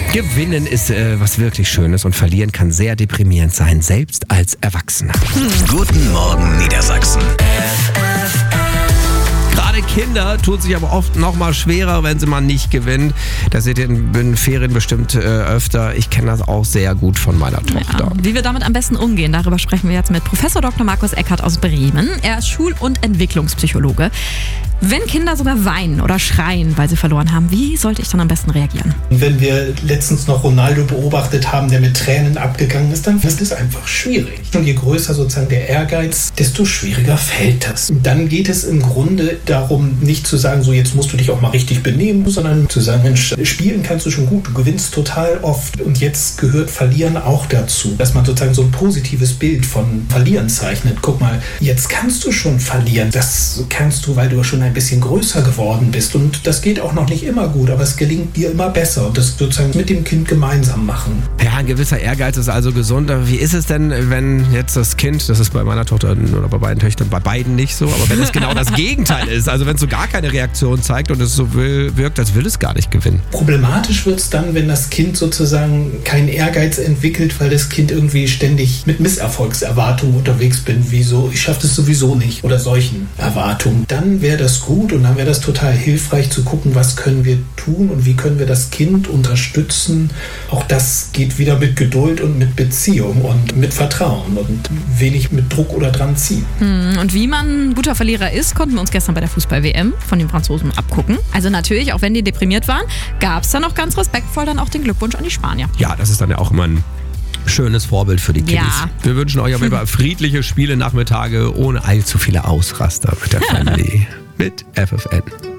Gewinnen ist was wirklich Schönes und verlieren kann sehr deprimierend sein, selbst als Erwachsener. Guten Morgen Niedersachsen. Gerade Kinder tun sich aber oft noch mal schwerer, wenn sie mal nicht gewinnen. Das seht ihr in den Ferien bestimmt öfter. Ich kenne das auch sehr gut von meiner Tochter. Ja. Wie wir damit am besten umgehen, darüber sprechen wir jetzt mit Professor Dr. Markus Eckert aus Bremen. Er ist Schul- und Entwicklungspsychologe. Wenn Kinder sogar weinen oder schreien, weil sie verloren haben, wie sollte ich dann am besten reagieren? Wenn wir letztens noch Ronaldo beobachtet haben, der mit Tränen abgegangen ist, dann ist es einfach schwierig. Und je größer sozusagen der Ehrgeiz, desto schwieriger fällt das. Dann geht es im Grunde darum, nicht zu sagen, so jetzt musst du dich auch mal richtig benehmen, sondern zu sagen, Mensch, spielen kannst du schon gut, du gewinnst total oft und jetzt gehört Verlieren auch dazu. Dass man sozusagen so ein positives Bild von Verlieren zeichnet. Guck mal, jetzt kannst du schon verlieren. Das kannst du, weil du schon ein bisschen größer geworden bist und das geht auch noch nicht immer gut, aber es gelingt dir immer besser und das sozusagen mit dem Kind gemeinsam machen. Ja, ein gewisser Ehrgeiz ist also gesund. Aber wie ist es denn, wenn jetzt das Kind, das ist bei meiner Tochter oder bei beiden Töchtern, bei beiden nicht so, aber wenn es genau das Gegenteil ist, also wenn es so gar keine Reaktion zeigt und es so wirkt, als will es gar nicht gewinnen. Problematisch wird es dann, wenn das Kind sozusagen keinen Ehrgeiz entwickelt, weil das Kind irgendwie ständig mit Misserfolgserwartungen unterwegs bin, wie so, ich schaffe das sowieso nicht oder solchen Erwartungen. Dann wäre das gut und dann wäre das total hilfreich zu gucken, was können wir tun und wie können wir das Kind unterstützen. Auch das geht wieder mit Geduld und mit Beziehung und mit Vertrauen und wenig mit Druck oder dran ziehen. Und wie man ein guter Verlierer ist, konnten wir uns gestern bei der Fußball-WM von den Franzosen abgucken. Also natürlich, auch wenn die deprimiert waren, gab es dann auch ganz respektvoll dann auch den Glückwunsch an die Spanier. Ja, das ist dann ja auch immer ein schönes Vorbild für die Kiddies. Ja. Wir wünschen euch auf jeden Fall friedliche Spiele Nachmittage ohne allzu viele Ausraster mit der Family. Mit FFN.